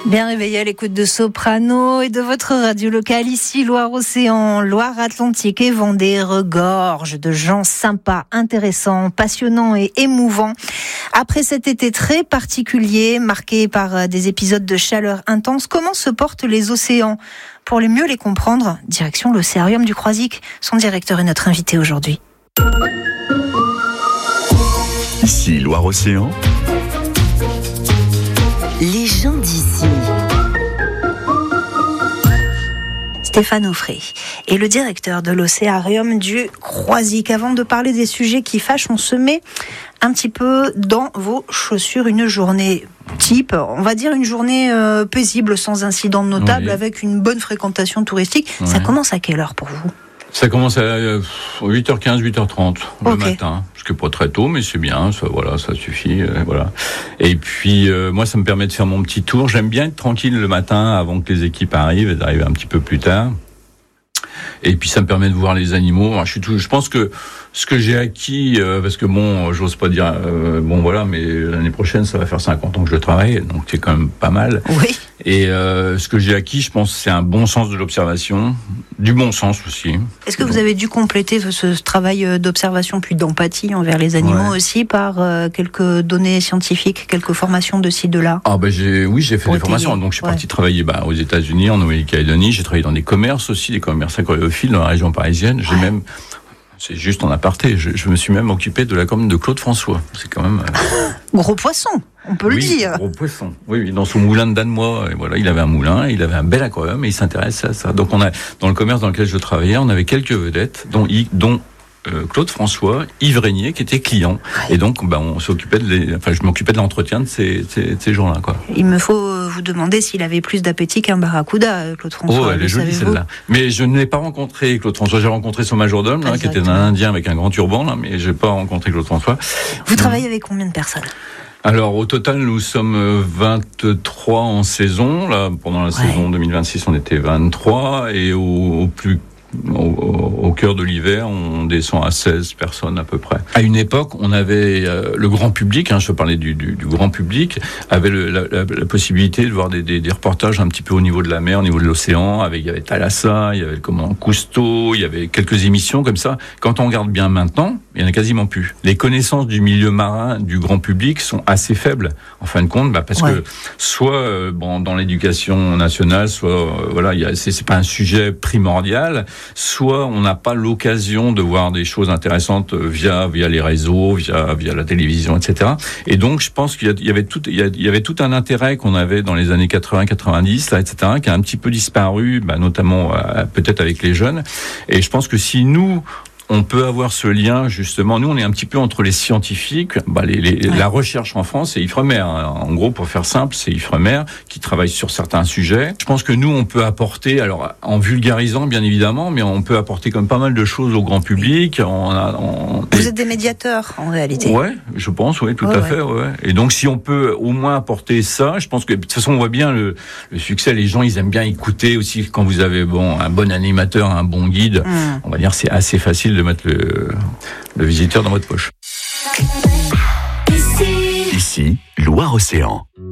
Bien réveillé à l'écoute de Soprano et de votre radio locale ici, Loire-Océan, Loire-Atlantique et Vendée regorge de gens sympas, intéressants, passionnants et émouvants. Après cet été très particulier, marqué par des épisodes de chaleur intense, comment se portent les océans ? Pour mieux les comprendre, direction l'Océarium du Croisic. Son directeur est notre invité aujourd'hui. Ici, Loire-Océan. Les gens d'ici. Stéphane Offray est le directeur de l'Océarium du Croisic. Avant de parler des sujets qui fâchent, on se met un petit peu dans vos chaussures. Une journée type, on va dire une journée paisible, sans incident notable, oui, avec une bonne fréquentation touristique. Oui. Ça commence à quelle heure pour vous ? Ça commence à 8h15, 8h30 le matin, ce qui n'est pas très tôt, mais c'est bien, ça suffit. Voilà. Et puis, moi, ça me permet de faire mon petit tour. J'aime bien être tranquille le matin avant que les équipes arrivent et d'arriver un petit peu plus tard. Et puis, ça me permet de voir les animaux. Je pense que ce que j'ai acquis, parce que j'ose pas dire, mais l'année prochaine, ça va faire 50 ans que je travaille, donc c'est quand même pas mal. Oui. Et ce que j'ai acquis, je pense, c'est un bon sens de l'observation, du bon sens aussi. Est-ce que vous avez dû compléter ce travail d'observation puis d'empathie envers les animaux aussi par quelques données scientifiques, quelques formations de ci, de là ? J'ai fait des formations. Donc je suis parti travailler aux États-Unis, en Nouvelle-Calédonie. J'ai travaillé dans des commerces aussi, des commerces aquariophiles dans la région parisienne. J'ai même... C'est juste en aparté. Je me suis même occupé de la com de Claude François. C'est quand même... Gros poisson, on peut le dire. Gros poisson. Oui, dans son moulin de Danemois. Et voilà, il avait un moulin, il avait un bel aquarium et il s'intéressait à ça. Donc dans le commerce dans lequel je travaillais, on avait quelques vedettes, dont Claude François, Yves Régnier, qui était client. Et donc, on s'occupait je m'occupais de l'entretien de ces gens-là, quoi. Il me faut vous demander s'il avait plus d'appétit qu'un barracuda, Claude François. Oh, elle est jolie, celle-là. Mais je ne l'ai pas rencontré, Claude François. J'ai rencontré son majordome, qui était un Indien avec un grand turban, mais j'ai pas rencontré Claude François. Vous travaillez avec combien de personnes ? Alors, au total, nous sommes 23 en saison. Là, pendant la saison 2026, on était 23. Et au cœur de l'hiver, on descend à 16 personnes à peu près. À une époque, on avait le grand public, je parlais du grand public, avait la possibilité de voir des reportages un petit peu au niveau de la mer, au niveau de l'océan. Il y avait Thalassa, il y avait le commandant Cousteau, il y avait quelques émissions comme ça. Quand on regarde bien maintenant, il y en a quasiment plus. Les connaissances du milieu marin du grand public sont assez faibles, en fin de compte, parce que soit dans l'éducation nationale, soit c'est pas un sujet primordial. Soit on n'a pas l'occasion de voir des choses intéressantes via les réseaux, via la télévision, etc. Et donc je pense qu'il y avait tout un intérêt qu'on avait dans les années 80-90, etc., qui a un petit peu disparu, notamment peut-être avec les jeunes. Et je pense que si nous on peut avoir ce lien, justement. Nous, on est un petit peu entre les scientifiques. La recherche en France, c'est Ifremer. En gros, pour faire simple, c'est Ifremer qui travaille sur certains sujets. Je pense que nous, on peut apporter, alors en vulgarisant, bien évidemment, mais on peut apporter comme pas mal de choses au grand public. Vous êtes des médiateurs, en réalité. Ouais, je pense, tout à fait. Ouais. Et donc, si on peut au moins apporter ça, je pense que de toute façon, on voit bien le succès. Les gens, ils aiment bien écouter aussi quand vous avez un bon animateur, un bon guide. On va dire, c'est assez facile de mettre le visiteur dans votre poche. Ici, Loire-Océan.